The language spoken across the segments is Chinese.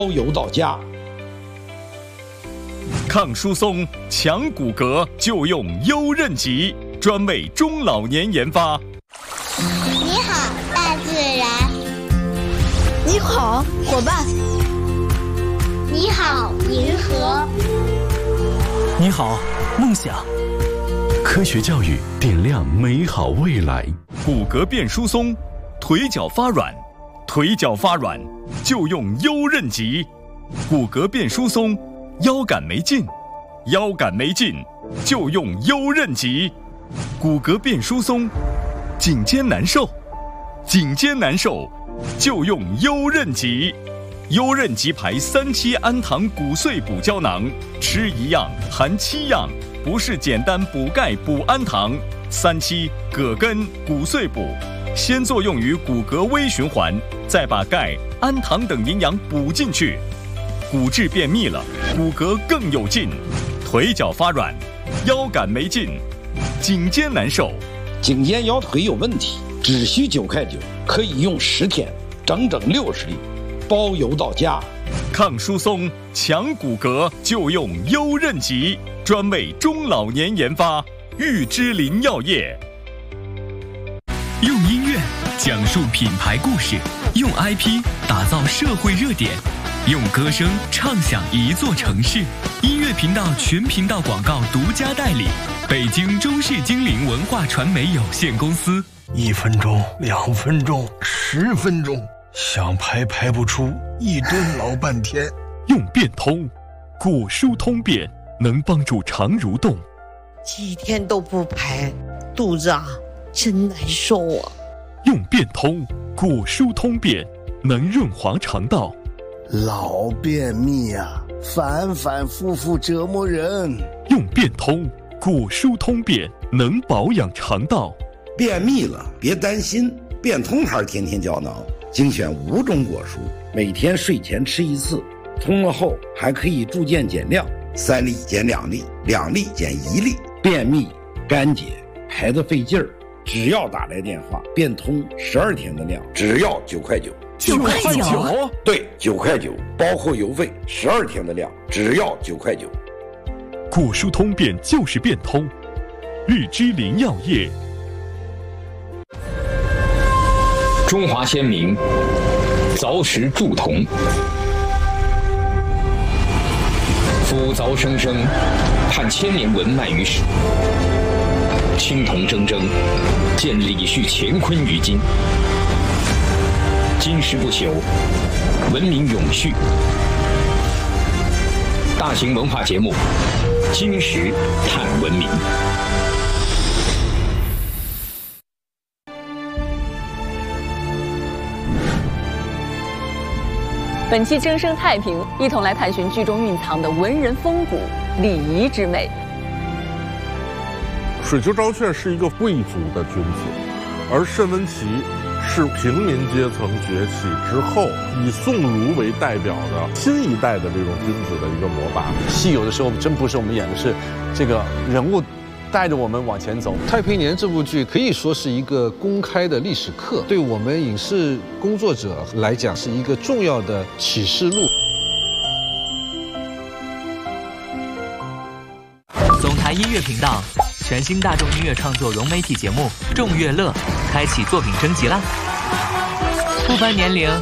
邮到家。 抗疏松、强骨骼就用优韧极，专为中老年研发。 你好，大自然。 你好，伙伴。 你好，银河。 你好，梦想。 科学教育点亮美好未来。 骨骼变疏松，腿脚发软，腿脚发软就用优韧极。骨骼变疏松，腰杆没劲，腰杆没劲就用优韧极。骨骼变疏松，颈肩难受，颈肩难受就用优韧极。优韧极牌3期氨糖骨碎补胶囊，吃一样含7样，不是简单补钙补氨糖。3期葛根骨碎补，先作用于骨骼微循环，再把钙、氨糖等营养补进去。骨质便秘了，骨骼更有劲。腿脚发软，腰杆没劲，颈肩难受， 颈肩腰腿有问题，只需9块9，可以用10天，整整60粒，包邮到家。 抗疏松、强骨骼就用优韧极，专为中老年研发。玉芝林药业。 用音乐讲述品牌故事，用 IP 打造社会热点，用歌声唱响一座城市。音乐频道全频道广告独家代理，北京中视精灵文化传媒有限公司。 1分钟、2分钟、10分钟，想排不出，一蹲老半天。 用变通，骨疏通便能帮助肠蠕动。 几天都不排，肚子真难受啊。 用变通，骨疏通便能润滑肠道。 老便秘反反复复折磨人。 用变通，骨疏通便能保养肠道。 便秘了别担心，变通牌天天胶囊精选5种果蔬，每天睡前吃1次，通了后还可以逐渐减量，3粒减2粒，2粒减1粒。便秘、干结、排得费劲儿，只要打来电话，变通12天的量，只要9块9。 9块9？ 对，9块9，包括邮费，12天的量，只要9块9。 骨疏通便就是变通。玉芝林药业。 中华先民凿石铸铜，夫凿生生，盼千年文脉于史。青铜铮铮，见李旭乾坤于今。金石不朽，文明永续。大型文化节目《金石探文明》。 本期争生太平，一同来探寻剧中蕴藏的文人风骨、礼仪之美。 水丘昭劝是一个贵族的君子，而慎温琪是平民阶层崛起之后，以宋儒为代表的新一代的这种君子的一个模板。 戏有的时候真不是我们演的，是这个人物带着我们往前走。 太平年这部剧可以说是一个公开的历史课，对我们影视工作者来讲是一个重要的启示录。 总台音乐频道全新大众音乐创作融媒体节目《众乐乐》开启作品征集啦！不分年龄，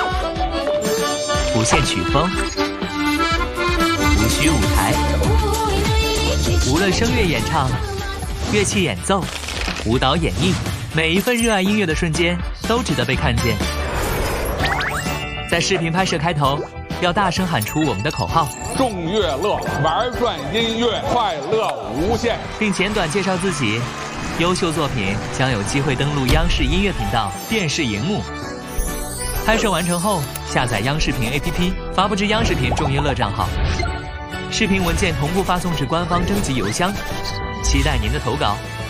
不限曲风，无需舞台，无论声乐演唱、乐器演奏、舞蹈演绎，每一份热爱音乐的瞬间都值得被看见。在视频拍摄开头，要大声喊出我们的口号： 众乐乐，玩转音乐，快乐无限， 并简短介绍自己。优秀作品将有机会登陆央视音乐频道电视荧幕。拍摄完成后，下载央视频 APP， 发布至央视频众乐乐账号。视频文件同步发送至官方征集邮箱，期待您的投稿。